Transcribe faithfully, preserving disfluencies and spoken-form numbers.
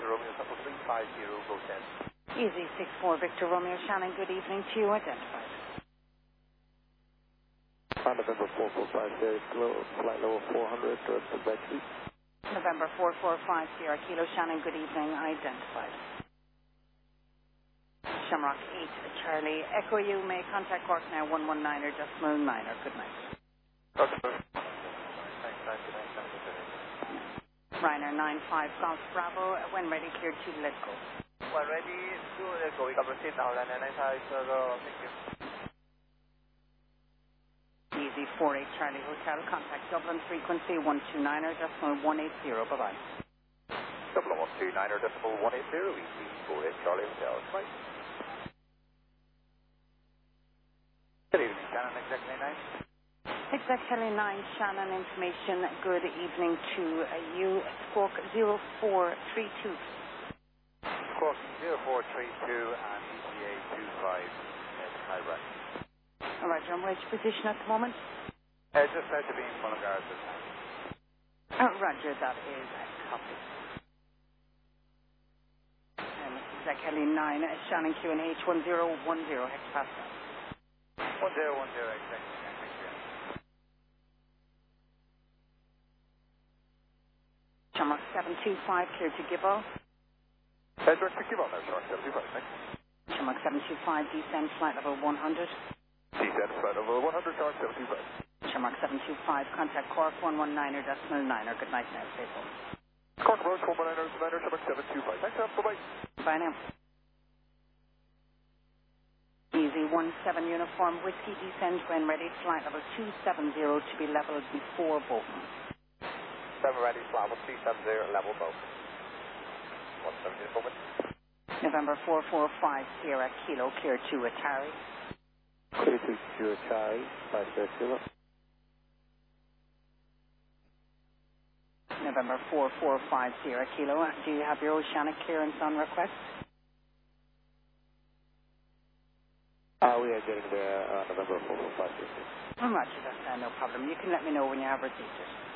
Romeo, Temple three five zero, go ten. Easy six four Victor Romeo Shannon, good evening to you, identified. On November four four five, Sierra Kilo, flight level four hundred, direct to Bexley. November four four five Sierra Kilo Shannon, good evening, identified. Shamrock eight Charlie, Echo you, may contact Cork now, one one niner, decimal niner, good night. Ryanair nine five Golf Bravo, when ready, cleared to let go. When ready, to let go, we can proceed now, Ryanair nine five, thank you. Easy four eight Charlie Hotel, contact Dublin frequency one two niner, decimal one eight zero, bye-bye. Dublin one two niner, decimal one eight zero, easy four eight Charlie Hotel, bye. Good evening, Shannon, Exec Heli nine. Exec Heli nine, Shannon, information, good evening to uh, you, Squawk zero four three two. Squawk zero four three two and E T A two five, at high right. All right, you're on which position at the moment? Uh, just out to be in Mullingar at this time. Oh, Roger, that is a copy. And Exec Heli nine, Shannon Q and H one zero one zero, hectopascal. one zero one zero, exactly. Thank you. Shamrock seven two five, clear to Gibbo. Uh, direct to Gibbo now, Shamrock seven two five, thanks. Shamrock seven two five, descend flight level one hundred. Descend flight level one hundred, Shamrock seven two five. Shamrock seven two five, contact Cork one one niner, decimal niner. Good night now, stay home. Cork Road, one one niner, niner, Shamrock seven two five. Thanks, bye-bye. Bye now. Easy one seven uniform, whiskey descend when ready, flight level two seven zero to be leveled before Bolton. seven ready, flight level two seven zero, level both. one seven uniform. November four four five, Sierra Kilo, clear to Atari. Clear to Atari, five Sierra Kilo. November four four five, Sierra Kilo. Do you have your oceanic clearance on request? Uh, we are getting there uh, November four four five. Oh, Roger, that's uh, no problem. You can let me know when you have received it.